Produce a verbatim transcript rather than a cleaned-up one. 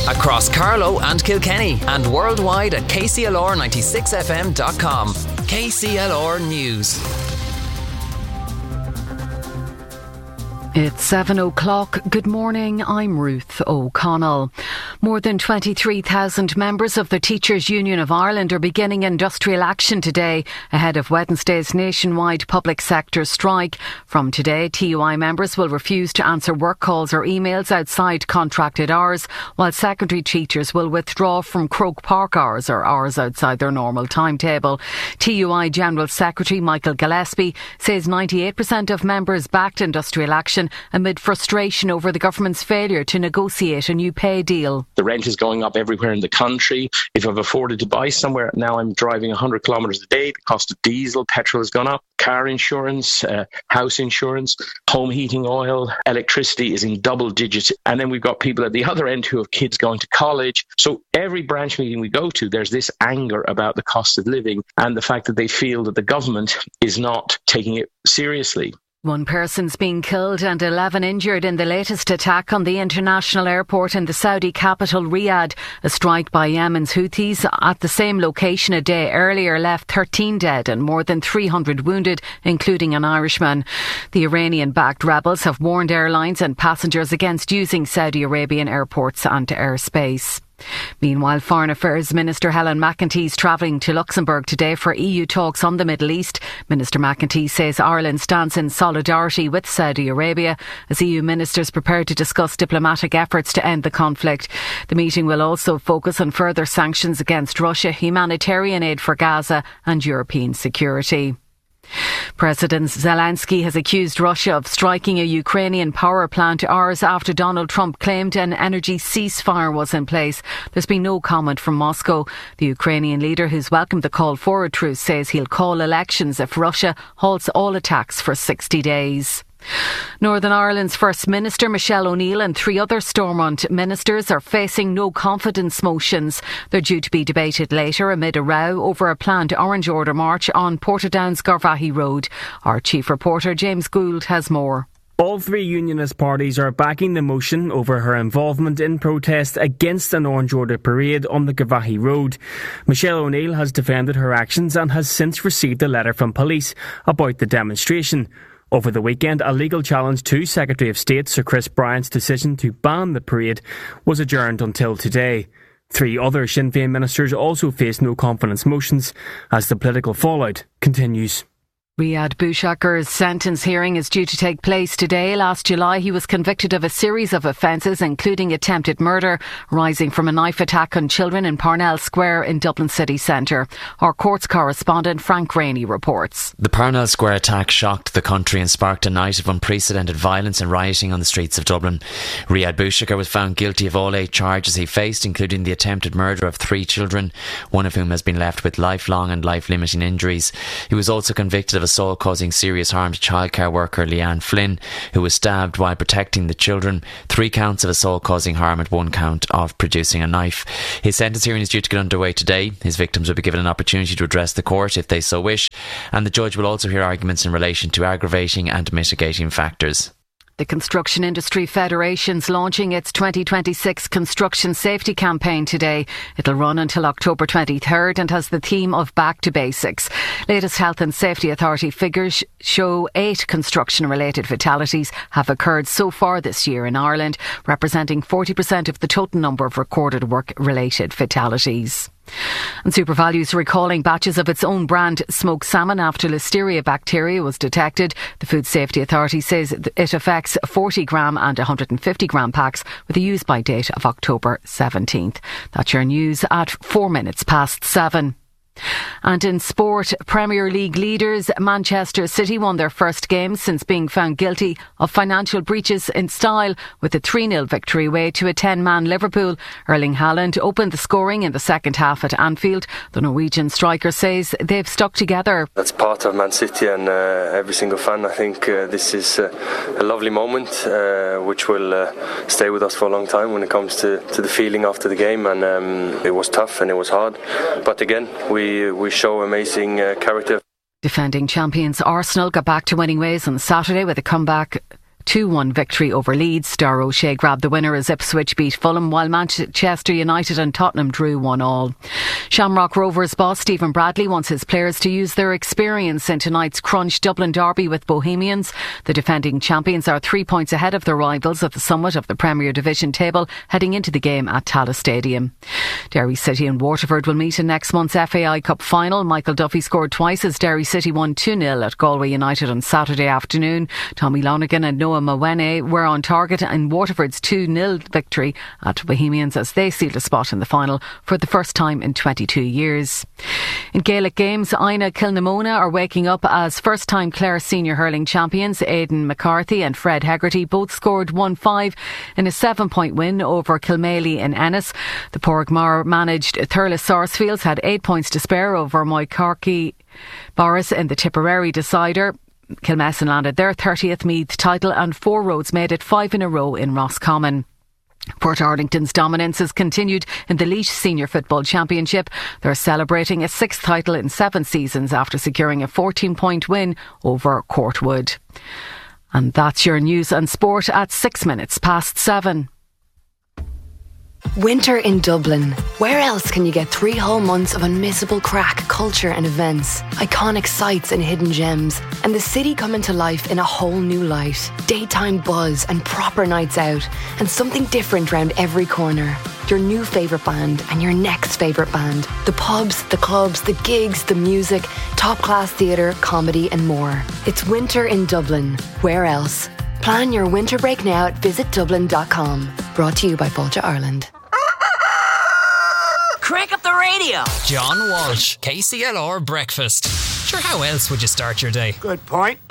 Across Carlow and Kilkenny and worldwide at K C L R ninety-six F M dot com. K C L R News. It's seven o'clock. Good morning, I'm Ruth O'Connell. More than twenty-three thousand members of the Teachers' Union of Ireland are beginning industrial action today ahead of Wednesday's nationwide public sector strike. From today, T U I members will refuse to answer work calls or emails outside contracted hours, while secondary teachers will withdraw from Croke Park hours or hours outside their normal timetable. T U I General Secretary Michael Gillespie says ninety-eight percent of members backed industrial action amid frustration over the government's failure to negotiate a new pay deal. The rent is going up everywhere in the country. If I've afforded to buy somewhere, now I'm driving one hundred kilometres a day. The cost of diesel, petrol has gone up. Car insurance, uh, house insurance, home heating oil, electricity is in double digits. And then we've got people at the other end who have kids going to college. So every branch meeting we go to, there's this anger about the cost of living and the fact that they feel that the government is not taking it seriously. One person's been killed and eleven injured in the latest attack on the international airport in the Saudi capital Riyadh. A strike by Yemen's Houthis at the same location a day earlier left thirteen dead and more than three hundred wounded, including an Irishman. The Iranian-backed rebels have warned airlines and passengers against using Saudi Arabian airports and airspace. Meanwhile, Foreign Affairs Minister Helen McEntee is travelling to Luxembourg today for E U talks on the Middle East. Minister McEntee says Ireland stands in solidarity with Saudi Arabia as E U ministers prepare to discuss diplomatic efforts to end the conflict. The meeting will also focus on further sanctions against Russia, humanitarian aid for Gaza and European security. President Zelensky has accused Russia of striking a Ukrainian power plant hours after Donald Trump claimed an energy ceasefire was in place. There's been no comment from Moscow. The Ukrainian leader, who's welcomed the call for a truce, says he'll call elections if Russia halts all attacks for sixty days. Northern Ireland's First Minister Michelle O'Neill and three other Stormont ministers are facing no confidence motions. They're due to be debated later amid a row over a planned Orange Order march on Portadown's Garvaghey Road. Our chief reporter James Gould has more. All three unionist parties are backing the motion over her involvement in protest against an Orange Order parade on the Garvaghey Road. Michelle O'Neill has defended her actions and has since received a letter from police about the demonstration. Over the weekend, a legal challenge to Secretary of State Sir Chris Bryant's decision to ban the parade was adjourned until today. Three other Sinn Féin ministers also face no confidence motions as the political fallout continues. Riyad Bouchaker's sentence hearing is due to take place today. Last July, he was convicted of a series of offences, including attempted murder, rising from a knife attack on children in Parnell Square in Dublin city centre. Our courts correspondent Frank Rainey reports. The Parnell Square attack shocked the country and sparked a night of unprecedented violence and rioting on the streets of Dublin. Riyad Bouchaker was found guilty of all eight charges he faced, including the attempted murder of three children, one of whom has been left with lifelong and life-limiting injuries. He was also convicted of assault causing serious harm to childcare worker Leanne Flynn, who was stabbed while protecting the children, three counts of assault causing harm and one count of producing a knife. His sentence hearing is due to get underway today. His victims will be given an opportunity to address the court if they so wish, and the judge will also hear arguments in relation to aggravating and mitigating factors. The Construction Industry Federation's launching its twenty twenty-six Construction Safety Campaign today. It'll run until October twenty-third and has the theme of Back to Basics. Latest Health and Safety Authority figures show eight construction-related fatalities have occurred so far this year in Ireland, representing forty percent of the total number of recorded work-related fatalities. And SuperValu's recalling batches of its own brand smoked salmon after Listeria bacteria was detected. The Food Safety Authority says it affects forty gram and one hundred fifty gram packs with a use-by date of October seventeenth. That's your news at four minutes past seven. And in sport, Premier League leaders Manchester City won their first game since being found guilty of financial breaches in style with a three nil victory away to a ten-man Liverpool. Erling Haaland opened the scoring in the second half at Anfield. The Norwegian striker says they've stuck together. That's part of Man City and uh, every single fan. I think uh, this is uh, a lovely moment uh, which will uh, stay with us for a long time when it comes to, to the feeling after the game. And um, it was tough and it was hard. But again, we We, we show amazing uh, character. Defending champions Arsenal got back to winning ways on Saturday with a comeback two one victory over Leeds. Dara O'Shea grabbed the winner as Ipswich beat Fulham, while Manchester United and Tottenham drew one all. Shamrock Rovers boss Stephen Bradley wants his players to use their experience in tonight's crunch Dublin derby with Bohemians. The defending champions are three points ahead of their rivals at the summit of the Premier Division table, heading into the game at Tallaght Stadium. Derry City and Waterford will meet in next month's F A I Cup final. Michael Duffy scored twice as Derry City won two nil at Galway United on Saturday afternoon. Tommy Lonergan and Noah Mawene were on target in Waterford's two nil victory at Bohemians as they sealed a spot in the final for the first time in twenty-two years. In Gaelic games, Ina Kilnamona are waking up as first-time Clare senior hurling champions. Aidan McCarthy and Fred Hegarty both scored one five in a seven-point win over Kilmaley in Ennis. The Porgmar managed Thurles Sarsfields had eight points to spare over Moycarkey Boris in the Tipperary decider. Kilmessan landed their thirtieth Meath title, and Four Roads made it five in a row in Roscommon. Portarlington's dominance has continued in the Laois Senior Football Championship. They're celebrating a sixth title in seven seasons after securing a fourteen-point win over Courtwood. And that's your news and sport at six minutes past seven. Winter in Dublin. Where else can you get three whole months of unmissable crack, culture and events, iconic sights and hidden gems, and the city coming to life in a whole new light? Daytime buzz and proper nights out, and something different round every corner. Your new favourite band and your next favourite band. The pubs, the clubs, the gigs, the music, top-class theatre, comedy and more. It's winter in Dublin. Where else? Plan your winter break now at visit dublin dot com. Brought to you by Bolcha Ireland. Crank up the radio. John Walsh, K C L R Breakfast. Sure, how else would you start your day? Good point.